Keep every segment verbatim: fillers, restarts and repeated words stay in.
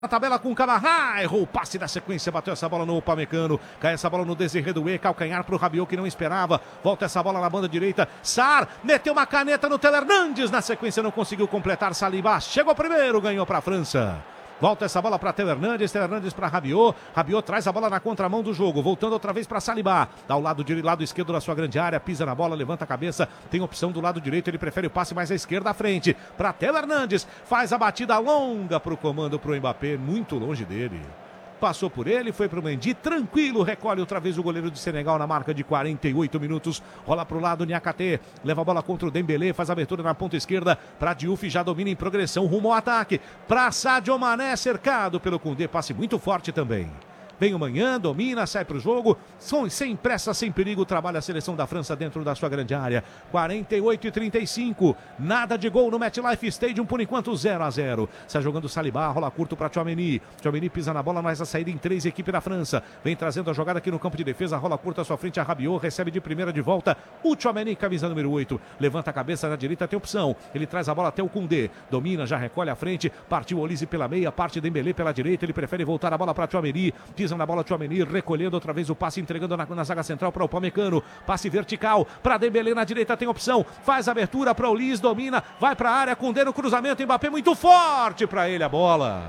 Na tabela com o Camarra, errou o passe da sequência, bateu essa bola no Upamecano, cai essa bola no Desiré Doué, calcanhar pro Rabiot que não esperava, volta essa bola na banda direita, Sarr meteu uma caneta no Théo Hernandes, na sequência não conseguiu completar, Saliba chegou primeiro, ganhou para a França. Volta essa bola para Théo Hernandes, Théo Hernandes para Rabiot, Rabiot traz a bola na contramão do jogo, voltando outra vez para Saliba, dá o lado direito, lado esquerdo da sua grande área, pisa na bola, levanta a cabeça, tem opção do lado direito, ele prefere o passe mais à esquerda à frente, para Théo Hernandes, faz a batida longa para o comando para o Mbappé, muito longe dele. Passou por ele, foi para o Mendy, tranquilo, recolhe outra vez o goleiro de Senegal na marca de quarenta e oito minutos, rola para o lado, Niakhaté, leva a bola contra o Dembélé, faz a abertura na ponta esquerda, para Diouf, já domina em progressão, rumo ao ataque, para Sadio Mané, cercado pelo Koundé, passe muito forte também. Vem o Manhã, domina, sai para o jogo, sem pressa, sem perigo, trabalha a seleção da França dentro da sua grande área. quarenta e oito e trinta e cinco, nada de gol no MetLife Stadium, por enquanto zero a zero. Está jogando Saliba, rola curto para Tchouaméni. Tchouaméni pisa na bola, mas a saída em três, equipe da França. Vem trazendo a jogada aqui no campo de defesa, rola curto à sua frente, a Rabiot, recebe de primeira de volta. O Tchouaméni, camisa número oito, levanta a cabeça na direita, tem opção. Ele traz a bola até o Koundé, domina, já recolhe à frente, partiu Olise pela meia, parte Dembélé pela direita, ele prefere voltar a bola para Tchouaméni, pisa na bola Tchouaméni, recolhendo outra vez o passe, entregando na, na zaga central para o Upamecano, passe vertical para Dembélé na direita, tem opção, faz a abertura para o Olise, domina, vai para a área, Koundé no cruzamento, Mbappé muito forte para ele a bola.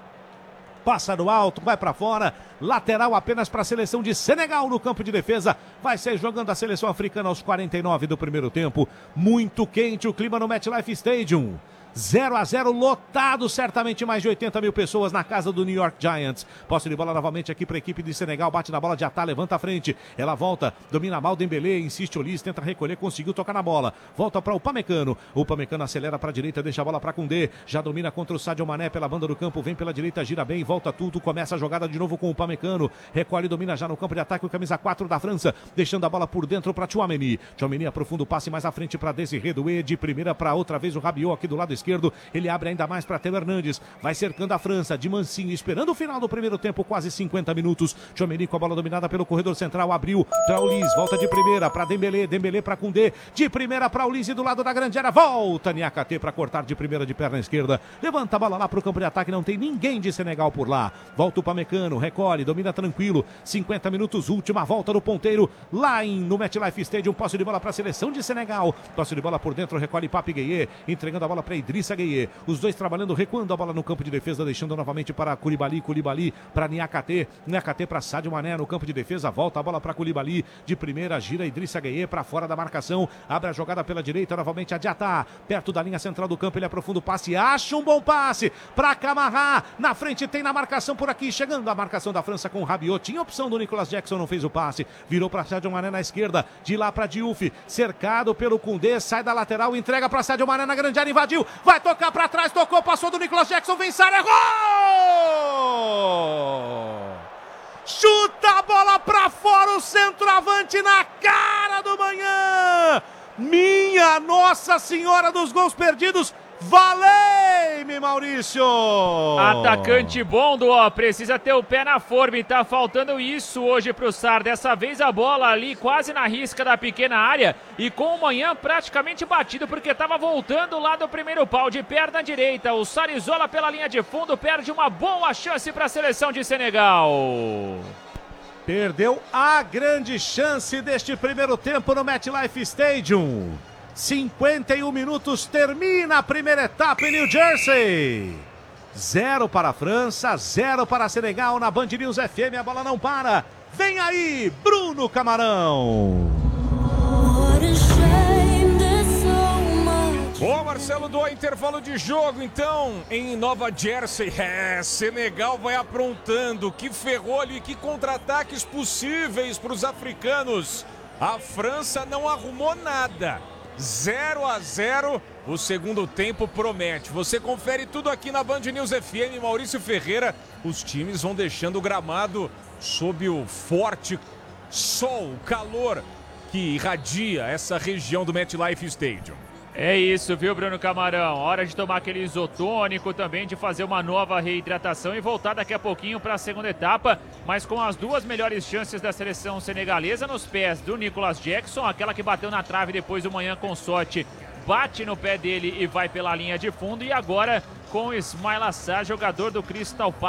Passa no alto, vai para fora, lateral apenas para a seleção de Senegal no campo de defesa, vai ser jogando a seleção africana aos quarenta e nove do primeiro tempo, muito quente o clima no MetLife Stadium. zero a zero, lotado, certamente mais de oitenta mil pessoas na casa do New York Giants. Posse de bola novamente aqui para a equipe de Senegal, bate na bola de Atá, levanta a frente, ela volta, domina mal Dembélé, insiste Olise, tenta recolher, conseguiu tocar na bola, volta para o Upamecano, o Upamecano acelera para a direita, deixa a bola para Koundé, já domina contra o Sadio Mané pela banda do campo, vem pela direita, gira bem, volta tudo, começa a jogada de novo com o Upamecano, recolhe, domina já no campo de ataque o camisa quatro da França, deixando a bola por dentro para Tchouaméni, Tchouaméni aprofunda o passe mais à frente para Desiré Doué, de primeira para outra vez o Rabiot aqui do lado esquerdo, ele abre ainda mais para Théo Hernandes, vai cercando a França, de mansinho, esperando o final do primeiro tempo, quase cinquenta minutos, Tchouaméni com a bola dominada pelo corredor central, abriu, para Olise, volta de primeira para Dembélé, Dembélé para Koundé, de primeira para Olise do lado da grande área, volta Niakhaté para cortar de primeira de perna esquerda, levanta a bola lá para o campo de ataque, não tem ninguém de Senegal por lá, volta o Upamecano, recolhe, domina tranquilo, cinquenta minutos, última volta do ponteiro, lá em, no MetLife Stadium, posse de bola para a seleção de Senegal, posse de bola por dentro, recolhe Pape Gueye, entregando a bola para Idrissa Gueye, os dois trabalhando, recuando a bola no campo de defesa, deixando novamente para Koulibaly, Koulibaly para Niakhaté, Niakhaté para Sadio Mané no campo de defesa, volta a bola para Koulibaly, de primeira, gira Idrissa Gueye para fora da marcação, abre a jogada pela direita, novamente a Diatá, perto da linha central do campo, ele aprofunda o passe, acha um bom passe para Camarra, na frente tem na marcação por aqui, chegando a marcação da França com o Rabiot, tinha opção do Nicolas Jackson, não fez o passe, virou para Sadio Mané na esquerda, de lá para Diouf, cercado pelo Koundé, sai da lateral, entrega para Sadio Mané na grande área, invadiu, vai tocar para trás, tocou, passou do Nicolas Jackson, vem Sarr, é gol! Chuta a bola para fora, o centroavante na cara do Manhã! Minha Nossa Senhora dos gols perdidos! Valei-me, Maurício! Atacante bom, Duó, precisa ter o pé na forma e tá faltando isso hoje pro Sarr. Dessa vez a bola ali quase na risca da pequena área e com o Manhã praticamente batido porque tava voltando lá do primeiro pau de perna direita. O Sarr isola pela linha de fundo, perde uma boa chance para a seleção de Senegal. Perdeu a grande chance deste primeiro tempo no MetLife Stadium. cinquenta e um minutos, termina a primeira etapa em New Jersey. Zero para a França, zero para a Senegal na Band News F M, a bola não para. Vem aí, Bruno Camarão. Ô Marcelo, do intervalo de jogo então em Nova Jersey. É, Senegal vai aprontando, que ferrolho e que contra-ataques possíveis para os africanos. A França não arrumou nada. zero a zero, o segundo tempo promete. Você confere tudo aqui na Band News F M, Maurício Ferreira. Os times vão deixando o gramado sob o forte sol, calor que irradia essa região do MetLife Stadium. É isso, viu, Bruno Camarão? Hora de tomar aquele isotônico também, de fazer uma nova reidratação e voltar daqui a pouquinho para a segunda etapa, mas com as duas melhores chances da seleção senegalesa nos pés do Nicolas Jackson, aquela que bateu na trave depois do Manhã com sorte bate no pé dele e vai pela linha de fundo. E agora com o Ismail Assar, jogador do Crystal Palace.